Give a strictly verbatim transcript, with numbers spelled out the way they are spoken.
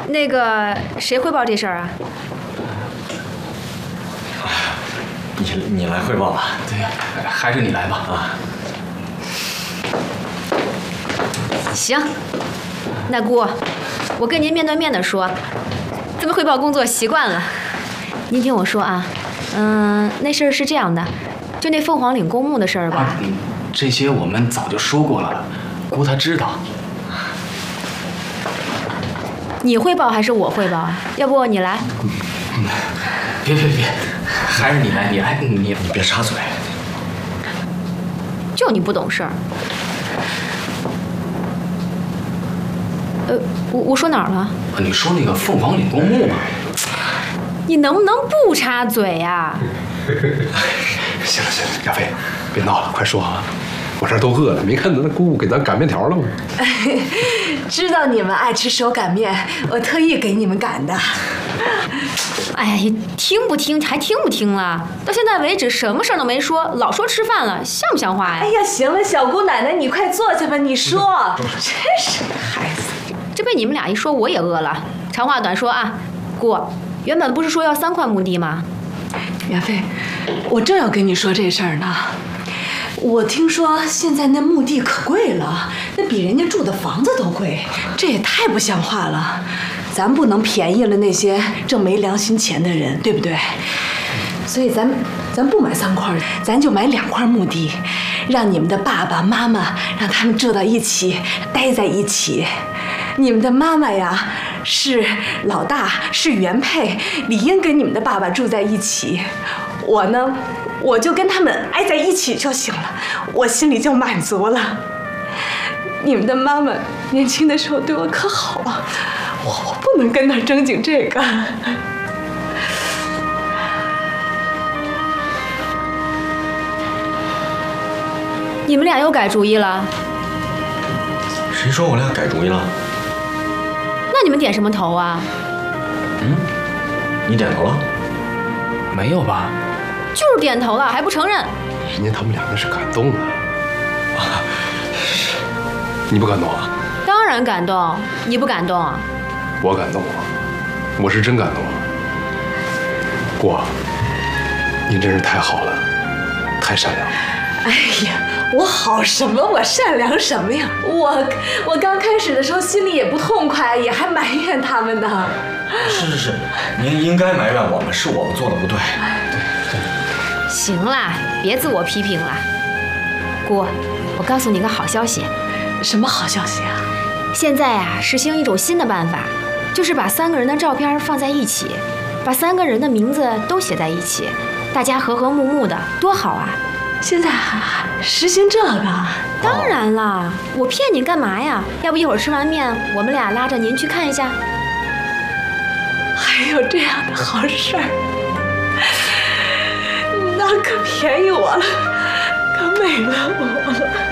那个谁汇报这事儿啊？ 你你来汇报吧。 对，还是你来吧。啊。 行，那姑，我跟您面对面的说，咱们汇报工作习惯了。您听我说啊，嗯，那事儿是这样的，就那凤凰岭公墓的事儿吧。 啊，这些我们早就说过了，姑她知道。 你汇报还是我汇报啊？要不你来？ 别别别，还是你来，你来，你你别插嘴。 就你不懂事儿。呃，我我说哪儿了？ 你说那个凤凰岭公墓吗？ 你能不能不插嘴呀？ 行了行了，亚飞，别闹了，快说啊！我这都饿了，没看咱那姑姑给咱擀面条了吗？ 知道你们爱吃手擀面，我特意给你们擀的。 哎呀，听不听还听不听了？到现在为止什么事儿都没说，老说吃饭了，像不像话呀？ 哎呀，行了，小姑奶奶，你快坐下吧，你说。真是个孩子。 这被你们俩一说，我也饿了。长话短说啊，姑，原本不是说要三块墓地吗？ 亚飞，我正要跟你说这事儿呢。我听说现在那墓地可贵了，那比人家住的房子都贵，这也太不像话了。咱不能便宜了那些挣没良心钱的人，对不对？所以咱咱不买三块，咱就买两块墓地，让你们的爸爸妈妈让他们住到一起，待在一起。你们的妈妈呀是老大，是原配，理应跟你们的爸爸住在一起。我呢，我就跟他们挨在一起就行了，我心里就满足了。你们的妈妈年轻的时候对我可好了，我我不能跟她争竞这个。 你们俩又改主意了？ 谁说我俩改主意了？ 那你们点什么头啊？ 嗯，你点头了？ 没有吧？ 就是点头了，还不承认？ 人家他们两个是感动了。啊，你不感动啊？ 当然感动，你不感动啊？ 我感动啊，我是真感动啊。姑，您真是太好了，太善良了。 哎呀，我好什么？我善良什么呀？我我刚开始的时候心里也不痛快，也还埋怨他们呢。 是是是，您应该埋怨我们，是我们做的不对。 行啦，别自我批评了。姑，我告诉你个好消息。 什么好消息啊？ 现在啊，实行一种新的办法，就是把三个人的照片放在一起，把三个人的名字都写在一起，大家和和睦睦的，多好啊！ 现在还实行这个？ 当然啦，我骗你干嘛呀？要不一会儿吃完面，我们俩拉着您去看一下。 还有这样的好事儿，那可便宜我了，可美了我了。